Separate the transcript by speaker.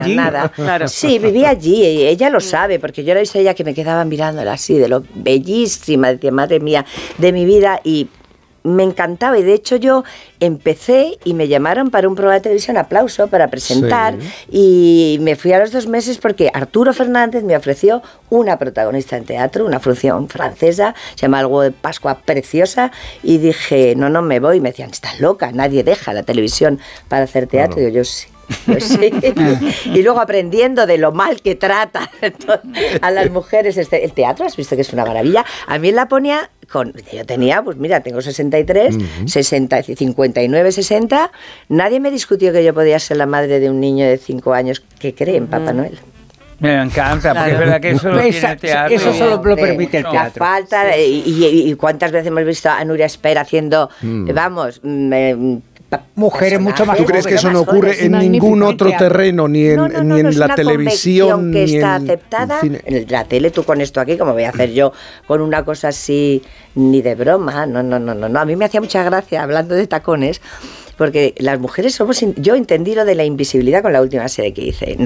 Speaker 1: nada.
Speaker 2: Claro.
Speaker 1: Sí, vivía allí, y ella lo sabe, porque yo la he visto a ella que me quedaba mirándola así, de lo bellísima, decía, madre mía, de mi vida, y me encantaba. Y de hecho yo empecé y me llamaron para un programa de televisión, Aplauso, para presentar, y me fui a los 2 meses porque Arturo Fernández me ofreció una protagonista en teatro, una función francesa, se llama Algo de Pascua Preciosa, y dije, no me voy. Y me decían, estás loca, nadie deja la televisión para hacer teatro.
Speaker 3: Claro.
Speaker 1: Y yo sí. Pues sí. Y luego aprendiendo de lo mal que trata a las mujeres el teatro, has visto que es una maravilla. A mí la ponía yo tenía, pues mira, tengo 63, 60, 59, 60. Nadie me discutió que yo podía ser la madre de un niño de 5 años que cree en Papá Noel.
Speaker 2: Me encanta, porque es verdad que eso lo tiene el teatro.
Speaker 4: Eso solo lo permite el
Speaker 1: La
Speaker 4: teatro.
Speaker 1: falta, y cuántas veces hemos visto a Nuria Esper haciendo,
Speaker 4: mujeres mucho más
Speaker 3: ¿Tú crees que eso no ocurre en ningún otro terreno, ni en la televisión,
Speaker 1: que
Speaker 3: ni
Speaker 1: está
Speaker 3: en
Speaker 1: aceptada
Speaker 3: cine?
Speaker 1: en la tele? Tú con esto aquí, como voy a hacer yo con una cosa así, ni de broma. No. A mí me hacía mucha gracia, hablando de tacones, porque las mujeres yo entendí lo de la invisibilidad con la última serie que hice.